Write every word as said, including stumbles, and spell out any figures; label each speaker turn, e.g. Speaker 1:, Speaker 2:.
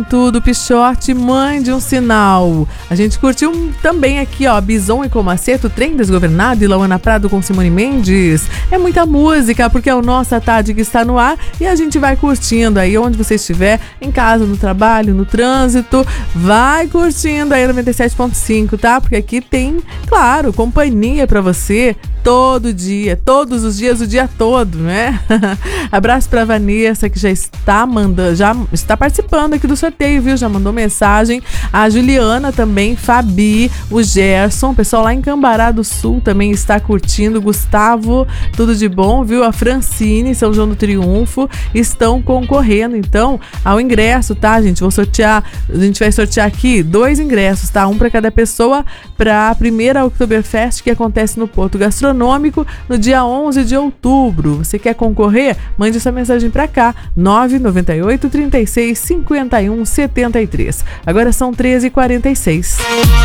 Speaker 1: Tudo, Pichote, mãe de um sinal. A gente curtiu também aqui, ó, Bison e Comaceto, Trem Desgovernado e Lauana Prado com Simone Mendes. É muita música, porque é o Nossa Tarde que está no ar e a gente vai curtindo aí onde você estiver, em casa, no trabalho, no trânsito, vai curtindo aí noventa e sete ponto cinco, tá? Porque aqui tem, claro, companhia pra você todo dia, todos os dias, o dia todo, né? Abraço pra Vanessa, que já está mandando, já está participando aqui do sorteio, viu? Já mandou mensagem. A Juliana também, Fabi, o Gerson, o pessoal lá em Cambará do Sul também está curtindo. Gustavo, tudo de bom, viu? A Francine, São João do Triunfo, estão concorrendo, então, ao ingresso, tá, gente? Vou sortear, a gente vai sortear aqui dois ingressos, tá? Um para cada pessoa para a primeira Oktoberfest que acontece no Porto Gastronômico no dia onze de outubro. Você quer concorrer? Mande essa mensagem para cá, nove nove oito, trinta e seis, cinquenta e um, setenta e três. Agora são treze e quarenta e seis.